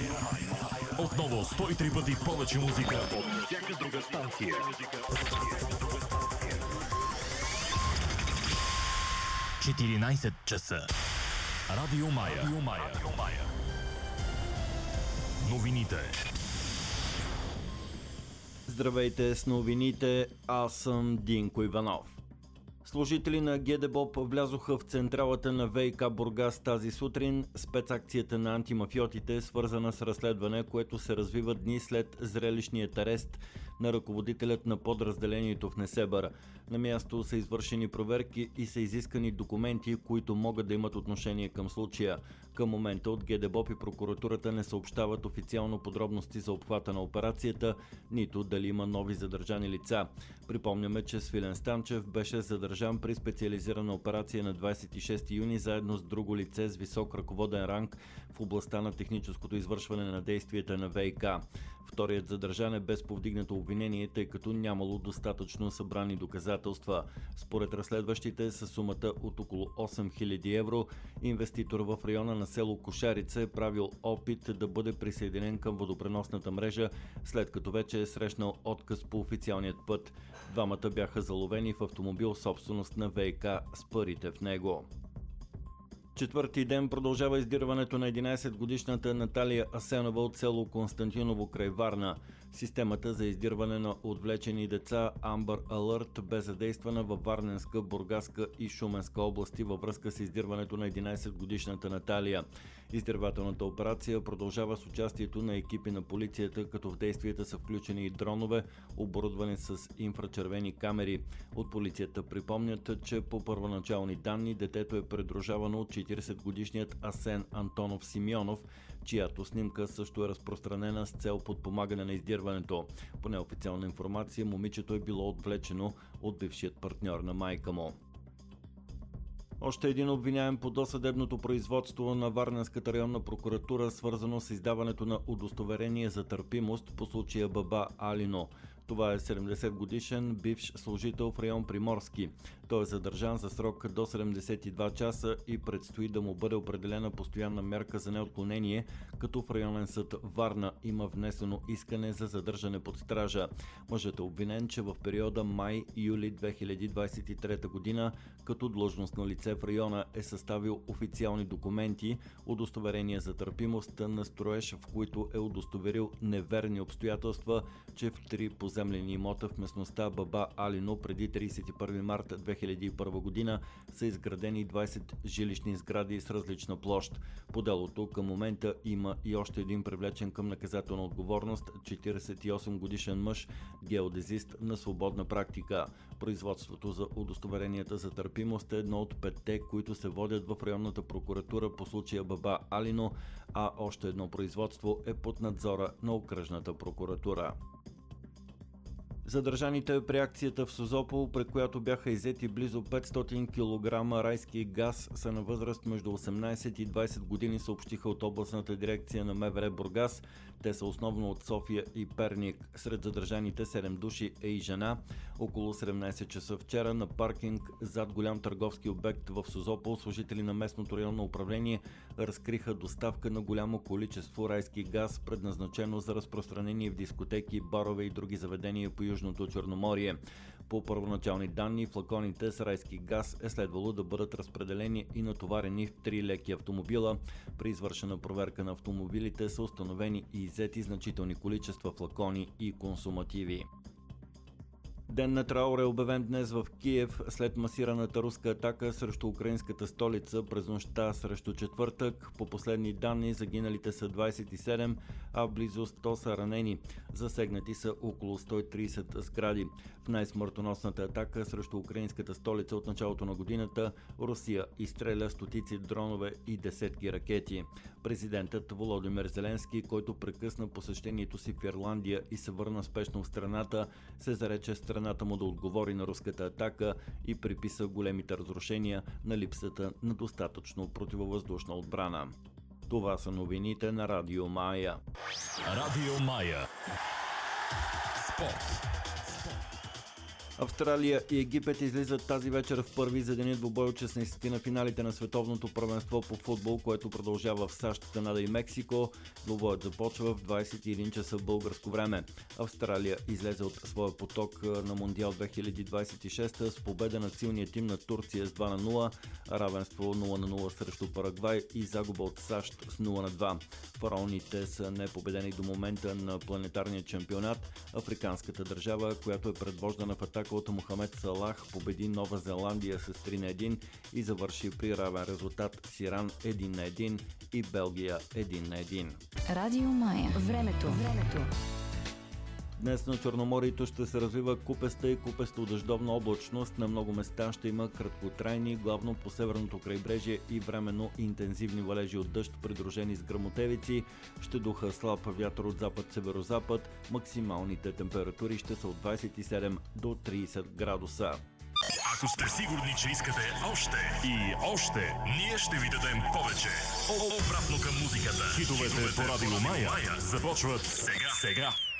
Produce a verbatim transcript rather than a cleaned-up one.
Отново сто и три пъти повече музика от всяка друга станция. четиринайсет часа. Радио Мая. Радио Мая. Новините. Здравейте с новините, аз съм Динко Иванов. Служители на ГДБОП влязоха в централата на ВиК Бургас тази сутрин. Спецакцията на антимафиотите е свързана с разследване, което се развива дни след зрелищният арест на ръководителят на подразделението в Несебър. На място са извършени проверки и са изискани документи, които могат да имат отношение към случая. Към момента от ГДБОП и прокуратурата не съобщават официално подробности за обхвата на операцията, нито дали има нови задържани лица. Припомняме, че Свилен Станчев беше задържан при специализирана операция на двайсет и шести юни заедно с друго лице с висок ръководен ранг в областта на техническото извършване на действията на ВиК. Вторият задържан е без повдигнато обвинение, тъй като нямало достатъчно събрани доказателства. Според разследващите със сумата от около осем хиляди евро, инвеститор в района на село Кошарица е правил опит да бъде присъединен към водопреносната мрежа, след като вече е срещнал отказ по официалният път. Двамата бяха заловени в автомобил собственост на ВиК с парите в него. Четвърти ден продължава издирването на единайсетгодишната Наталия Асенова от село Константиново край Варна. Системата за издирване на отвлечени деца Amber Alert бе задействана във Варненска, Бургаска и Шуменска области във връзка с издирването на единайсетгодишната Наталия. Издирвателната операция продължава с участието на екипи на полицията, като в действията са включени и дронове, оборудвани с инфрачервени камери. От полицията припомнят, че по първоначални данни детето е придружавано от четирийсетгодишният Асен Антонов Симеонов, чиято снимка също е разпространена с цел подпомагане на издирването. По неофициална информация, момичето е било отвлечено от бившият партньор на майка му. Още един обвиняем по досъдебното производство на Варненската районна прокуратура, свързано с издаването на удостоверение за търпимост по случая Баба Алино. Това е седемдесетгодишен бивш служител в район Приморски. Той е задържан за срок до седемдесет и два часа и предстои да му бъде определена постоянна мярка за неотклонение, като в районен съд Варна има внесено искане за задържане под стража. Мъжът е обвинен, че в периода май-юли две хиляди двайсет и трета година като длъжностно лице в района е съставил официални документи, удостоверения за търпимост на строеж, в които е удостоверил неверни обстоятелства, че в три поземлени имота в местността Баба Алино преди трийсет и първи март две хиляди и първа година са изградени двайсет жилищни сгради с различна площ. По делото към момента има и още един привлечен към наказателна отговорност четирийсет и осем годишен мъж, геодезист на свободна практика. Производството за удостоверенията за търпимост е едно от петте, които се водят в районната прокуратура по случая Баба Алино, а още едно производство е под надзора на окръжната прокуратура. Задържаните при акцията в Созопол, при която бяха иззети близо петстотин килограма райски газ, са на възраст между осемнайсет и двайсет години, съобщиха от областната дирекция на МВР Бургас. Те са основно от София и Перник. Сред задържаните седем души е и жена. Около седемнайсет часа вчера на паркинг зад голям търговски обект в Созопол служители на местното районно управление разкриха доставка на голямо количество райски газ, предназначено за разпространение в дискотеки, барове и други заведения по Южното Черноморие. По първоначални данни, флаконите с райски газ е следвало да бъдат разпределени и натоварени в три леки автомобила. При извършена проверка на автомобилите са установени и иззети значителни количества флакони и консумативи. Ден на траур е обявен днес в Киев след масираната руска атака срещу украинската столица през нощта срещу четвъртък. По последни данни загиналите са двайсет и седем, а близо сто са ранени. Засегнати са около сто и трийсет сгради. В най-смъртоносната атака срещу украинската столица от началото на годината Русия изстреля стотици дронове и десетки ракети. Президентът Володимир Зеленски, който прекъсна посещението си в Ирландия и се върна спешно в страната, се зарече страната му да отговори на руската атака и приписа големите разрушения на липсата на достатъчно противовъздушна отбрана. Това са новините на Радио Мая. Радио Мая. Спорт. Австралия и Египет излизат тази вечер в първи за деня двубой от шестнайсети на финалите на световното първенство по футбол, което продължава в САЩ, Канада и Мексико. Двубоят започва в двайсет и един часа българско време. Австралия излезе от своя поток на Мондиал две хиляди двайсет и шеста с победа на силния тим на Турция с два на нула, равенство нула на нула срещу Парагвай и загуба от САЩ с нула на два. Фараоните са непобедени до момента на планетарния чемпионат. Африканската държава, която е предвождана в атака от Мохамед Салах, победи Нова Зеландия с три на едно и завърши при равен резултат с Иран едно на едно и Белгия едно на едно. Радио Мая. Времето. Времето. Днес на Черноморието ще се развива купеста и купесто-дъждовна облачност. На много места ще има краткотрайни, главно по северното крайбрежие и временно интензивни валежи от дъжд, придружени с гръмотевици. Ще духа слаб вятър от запад-северозапад. Максималните температури ще са от двайсет и седем до трийсет градуса. Ако сте сигурни, че искате още и още, ние ще ви дадем повече. Обратно към музиката. Хитовете по Радио Мая започват сега. сега.